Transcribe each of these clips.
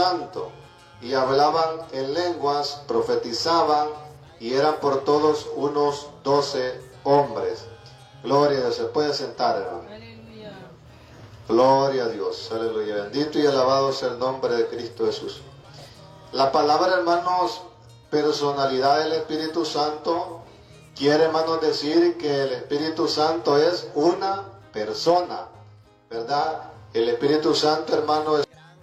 Santo, y hablaban en lenguas, profetizaban, y eran por todos unos 12 hombres. Gloria a Dios. Se puede sentar, hermano. Aleluya. Gloria a Dios. Aleluya. Bendito y alabado sea el nombre de Cristo Jesús. La palabra, hermanos, personalidad del Espíritu Santo, quiere, hermanos, decir que el Espíritu Santo es una persona, ¿verdad? El Espíritu Santo, hermano,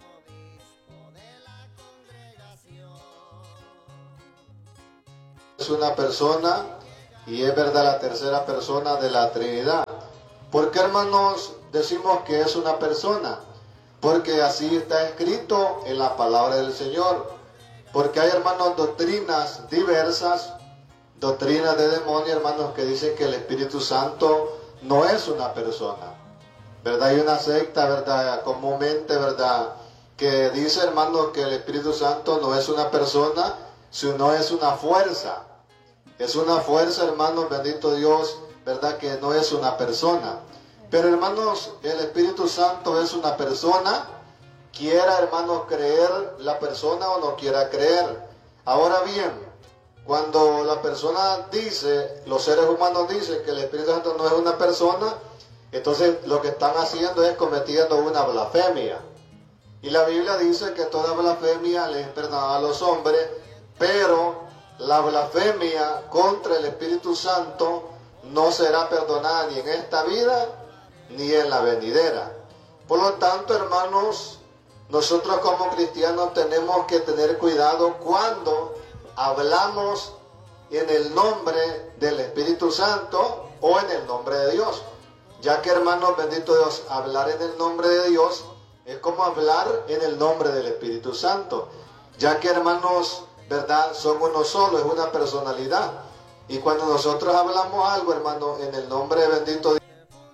es una persona, y es verdad, la tercera persona de la Trinidad. ¿Por qué, hermanos, decimos que es una persona? Porque así está escrito en la palabra del Señor. Porque hay, hermanos, doctrinas diversas, doctrinas de demonios, hermanos, que dicen que el Espíritu Santo no es una persona, ¿verdad? Hay una secta, ¿verdad?, comúnmente, ¿verdad?, que dice, hermanos, que el Espíritu Santo no es una persona, sino es una fuerza. Es una fuerza, hermanos, bendito Dios, ¿verdad?, que no es una persona. Pero, hermanos, el Espíritu Santo es una persona, quiera, hermanos, creer la persona o no quiera creer. Ahora bien, cuando la persona dice, los seres humanos dicen que el Espíritu Santo no es una persona, entonces lo que están haciendo es cometiendo una blasfemia. Y la Biblia dice que toda blasfemia le es perdonada a los hombres, pero la blasfemia contra el Espíritu Santo no será perdonada ni en esta vida ni en la venidera. Por lo tanto, hermanos, nosotros como cristianos tenemos que tener cuidado cuando hablamos en el nombre del Espíritu Santo o en el nombre de Dios. Ya que, hermanos, bendito Dios, hablar en el nombre de Dios es como hablar en el nombre del Espíritu Santo. Ya que, hermanos, ¿verdad?, son uno solo, es una personalidad. Y cuando nosotros hablamos algo, hermano, en el nombre bendito de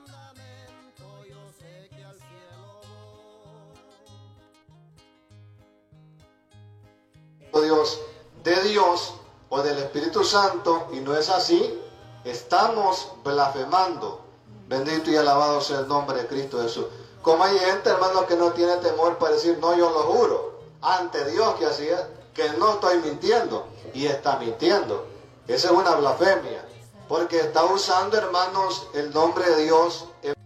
Dios o del Espíritu Santo, y no es así, estamos blasfemando. Bendito y alabado sea el nombre de Cristo Jesús. Como hay gente, hermano, que no tiene temor para decir, no, yo lo juro ante Dios que así es, que no estoy mintiendo, y está mintiendo. Esa es una blasfemia, porque está usando, hermanos, el nombre de Dios